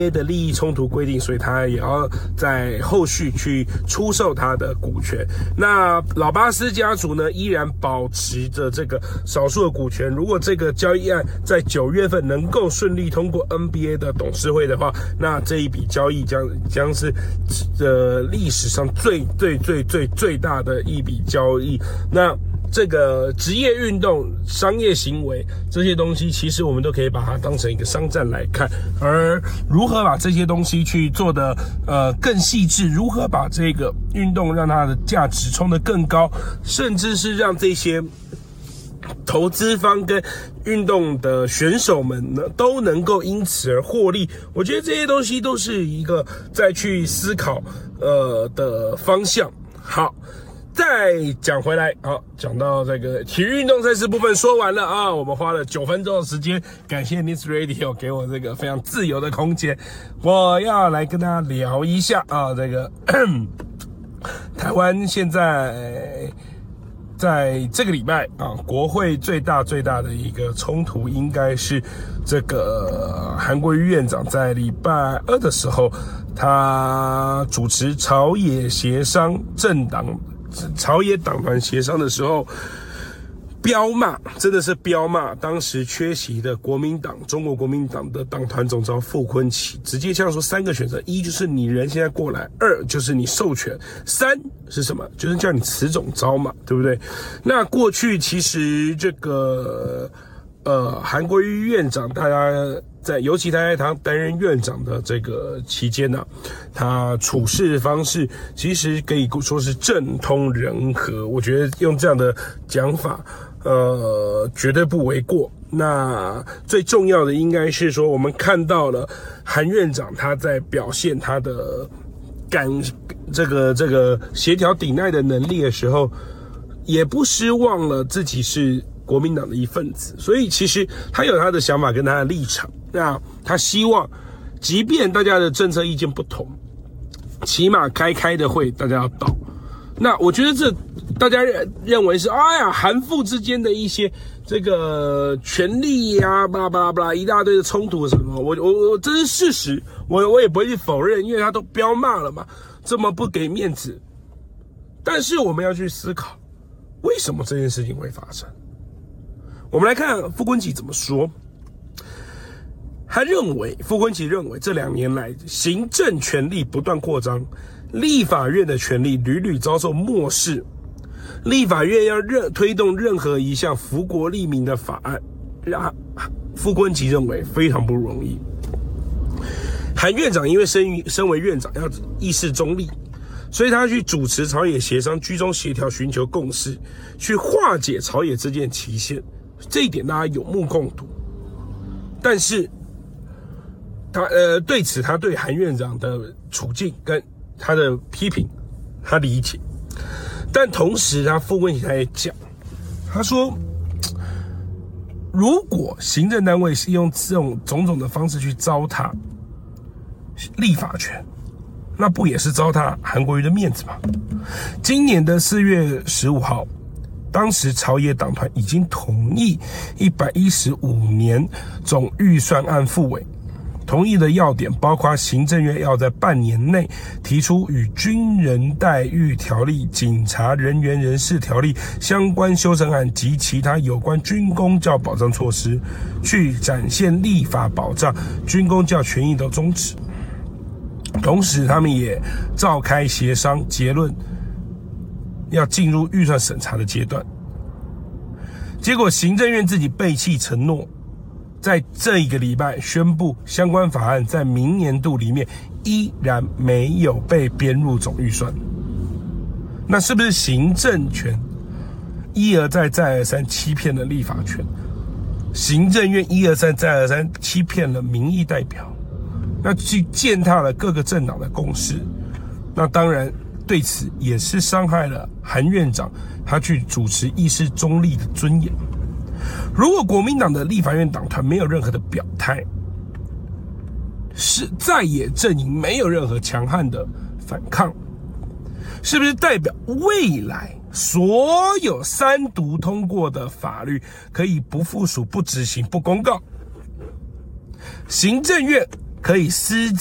的利益冲突规定，所以他也要在后续去出售他的股权。那老巴斯家族呢，依然保持着这个少数的股权。如果这个交易案在9月份能够顺利通过 NBA 的董事会的话，那这一笔交易将是历史上最大的一笔交易。那这个职业运动、商业行为这些东西，其实我们都可以把它当成一个商战来看。而如何把这些东西去做的更细致，如何把这个运动让它的价值冲得更高，甚至是让这些投资方跟运动的选手们呢都能够因此而获利，我觉得这些东西都是一个再去思考的方向。好。再讲回来，好，讲到这个体育运动赛事部分说完了啊，我们花了9分钟的时间，感谢 News Radio 给我这个非常自由的空间。我要来跟大家聊一下啊，这个台湾现在在这个礼拜啊，国会最大的一个冲突，应该是这个韩国瑜院长在礼拜2的时候，他主持朝野协商朝野党团协商的时候，彪骂，真的是彪骂当时缺席的中国国民党的党团总召傅昆萁，直接这样说3个选择：一就是你人现在过来，2就是你授权，3是什么？就是叫你辞总召嘛，对不对？那过去其实这个韩国瑜院长，大家尤其他在他担任院长的这个期间呢，他处事方式其实可以说是政通人和，我觉得用这样的讲法，绝对不为过。那最重要的应该是说，我们看到了韩院长他在表现他的这个协调顶鼐的能力的时候，也不失忘了自己是国民党的一份子，所以其实他有他的想法跟他的立场。那他希望，即便大家的政策意见不同，起码该开的会大家要到。那我觉得这大家认为是韩傅之间的一些这个权力呀，巴拉巴拉巴拉一大堆的冲突什么，我这是事实，我也不会去否认，因为他都彪骂了嘛，这么不给面子。但是我们要去思考，为什么这件事情会发生？我们来看傅昆萁怎么说。傅昆萁认为这2年来行政权力不断扩张，立法院的权力屡屡遭受漠视，立法院要推动任何一项福国利民的法案，傅昆萁认为非常不容易。韩院长因为身为院长要议事中立，所以他去主持朝野协商，居中协调，寻求共识，去化解朝野之间的歧线，这一点大家有目共睹。但是他对此，他对韩院长的处境跟他的批评，他理解。但同时，傅昆萁他也讲，他说，如果行政单位是用这种种种的方式去糟蹋立法权，那不也是糟蹋韩国瑜的面子吗？今年的4月15号，当时朝野党团已经同意115年总预算案复委，同意的要点包括行政院要在半年内提出与军人待遇条例、警察人员人事条例相关修正案及其他有关军公教保障措施，去展现立法保障军公教权益的宗旨。同时他们也召开协商，结论要进入预算审查的阶段。结果行政院自己背弃承诺，在这一个礼拜宣布相关法案在明年度里面依然没有被编入总预算。那是不是行政权一而再再而三欺骗了立法权？行政院一而再再而三欺骗了民意代表，那去践踏了各个政党的共识。那当然对此也是伤害了韩院长他去主持议事中立的尊严。如果国民党的立法院党团没有任何的表态，是在野阵营没有任何强悍的反抗，是不是代表未来所有3读通过的法律可以不附属、不执行、不公告？行政院可以私